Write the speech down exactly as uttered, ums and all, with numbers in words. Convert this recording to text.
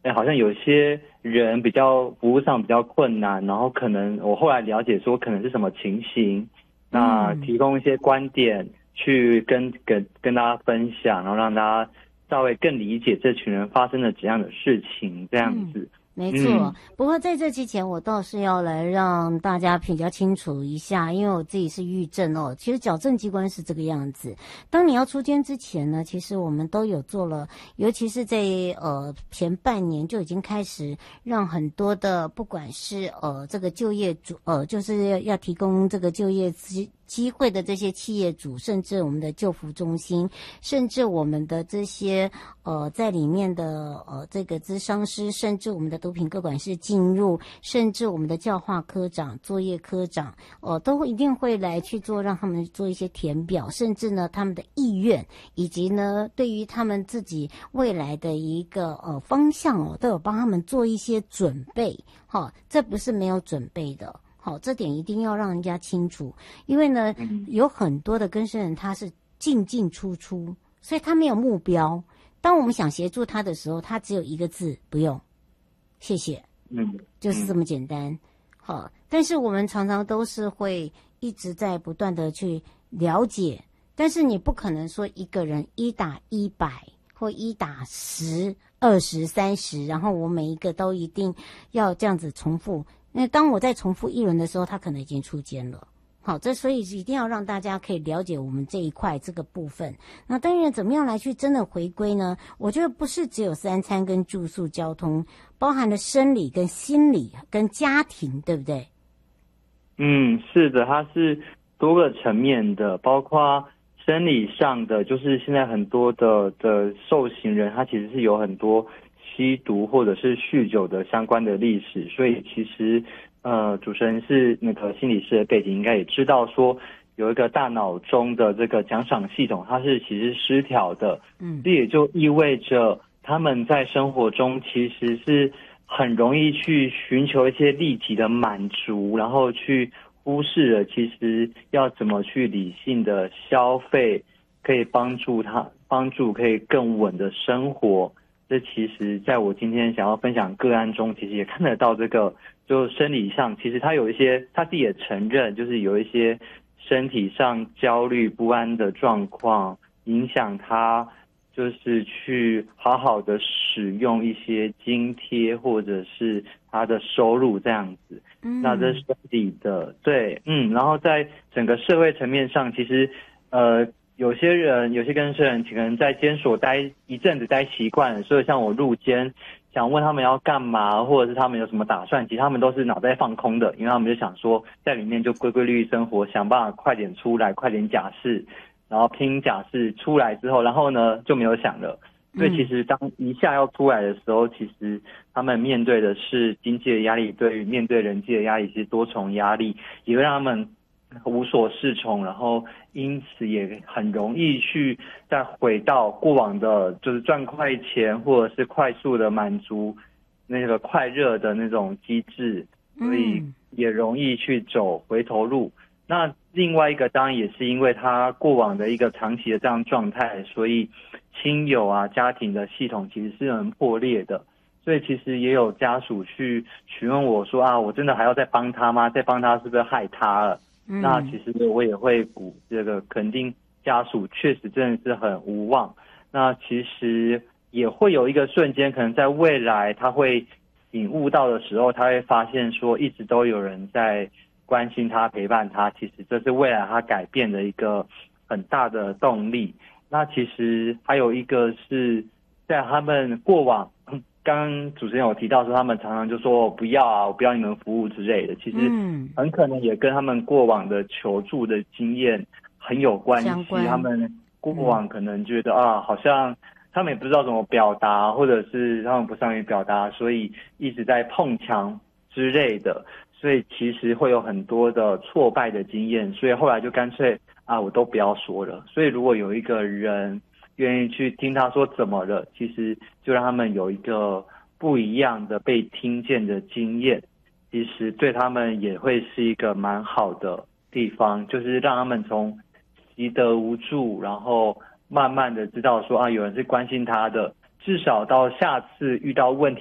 哎，好像有些人比较服务上比较困难，然后可能我后来了解说可能是什么情形，那提供一些观点去跟跟跟大家分享，然后让大家稍微更理解这群人发生了怎样的事情，这样子。 嗯没错， 嗯， 不过在这之前，我倒是要来让大家比较清楚一下，因为我自己是狱政哦。其实矫正机关是这个样子，当你要出监之前呢，其实我们都有做了，尤其是在呃前半年就已经开始让很多的，不管是呃这个就业主呃就是要要提供这个就业机机会的这些企业主，甚至我们的就服中心，甚至我们的这些呃在里面的呃这个咨商师，甚至我们的毒品各管事进入，甚至我们的教化科长、作业科长，呃都一定会来去做，让他们做一些填表，甚至呢他们的意愿，以及呢对于他们自己未来的一个呃方向哦，都有帮他们做一些准备。好、哦，这不是没有准备的。好，这点一定要让人家清楚，因为呢，有很多的更生人他是进进出出，所以他没有目标。当我们想协助他的时候，他只有一个字：不用，谢谢。 嗯， 就是这么简单。好，但是我们常常都是会一直在不断的去了解，但是你不可能说一个人一打一百或一打十、二十、三十，然后我每一个都一定要这样子重复。那当我在重复一轮的时候，他可能已经出监了。好，这所以一定要让大家可以了解我们这一块这个部分。那当然，怎么样来去真的回归呢？我觉得不是只有三餐跟住宿、交通，包含了生理跟心理跟家庭，对不对？ 嗯，是的，它是多个层面的，包括生理上的，就是现在很多的的受刑人，他其实是有很多吸毒或者是酗酒的相关的历史，所以其实呃，主持人是那个心理师的背景，应该也知道说有一个大脑中的这个奖赏系统，它是其实失调的， 嗯， 这也就意味着他们在生活中其实是很容易去寻求一些立即的满足，然后去忽视了其实要怎么去理性的消费，可以帮助他帮助可以更稳的生活。这其实在我今天想要分享个案中，其实也看得到这个，就生理上，其实他有一些他自己也承认，就是有一些身体上焦虑不安的状况，影响他就是去好好的使用一些津贴或者是他的收入这样子。 嗯， 那这是身体的，对，嗯，然后在整个社会层面上，其实呃。有些人，有些更生人可能在监所待一阵子待习惯了，所以像我入监，想问他们要干嘛，或者是他们有什么打算，其实他们都是脑袋放空的，因为他们就想说在里面就规规律律生活，想办法快点出来，快点假释，然后拼假释出来之后，然后呢就没有想了。所以其实当一下要出来的时候，其实他们面对的是经济的压力，对于面对人际的压力是多重压力，也会让他们无所适从，然后因此也很容易去再回到过往的就是赚快钱或者是快速的满足那个快热的那种机制，所以也容易去走回头路。那另外一个当然也是因为他过往的一个长期的这样状态，所以亲友啊家庭的系统其实是很破裂的，所以其实也有家属去询问我说啊，我真的还要再帮他吗？再帮他是不是害他了？ 嗯， 那其实我也会鼓这个肯定家属确实真的是很无望。那其实也会有一个瞬间，可能在未来他会领悟到的时候，他会发现说一直都有人在关心他陪伴他，其实这是未来他改变的一个很大的动力。那其实还有一个是在他们过往，刚刚主持人有提到说他们常常就说我不要啊，我不要你们服务之类的，其实很可能也跟他们过往的求助的经验很有关系。他们过往可能觉得、嗯、啊，好像他们也不知道怎么表达，或者是他们不善于表达，所以一直在碰墙之类的，所以其实会有很多的挫败的经验，所以后来就干脆啊，我都不要说了。所以如果有一个人愿意去听他说怎么了，其实就让他们有一个不一样的被听见的经验，其实对他们也会是一个蛮好的地方，就是让他们从习得无助，然后慢慢的知道说啊，有人是关心他的，至少到下次遇到问题